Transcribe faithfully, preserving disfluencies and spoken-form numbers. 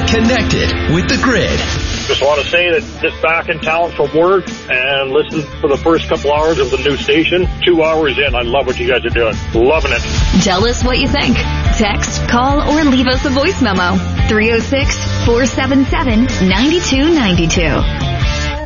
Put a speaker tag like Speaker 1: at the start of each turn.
Speaker 1: Connected with the Grid.
Speaker 2: Just want to say that just back in town from work and listen for the first couple hours of the new station. Two hours in, I love what you guys are doing. Loving it.
Speaker 3: Tell us what you think. Text, call, or leave us a voice memo. three oh six, four seven seven, nine two nine two.